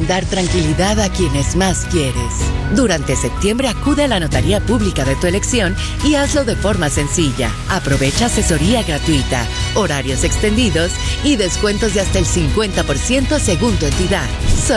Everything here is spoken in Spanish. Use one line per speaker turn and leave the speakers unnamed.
dar tranquilidad a quienes más quieres. Durante septiembre acude a la notaría pública de tu elección y hazlo de forma sencilla. Aprovecha asesoría gratuita, horarios extendidos y descuentos de hasta el 50% según tu entidad.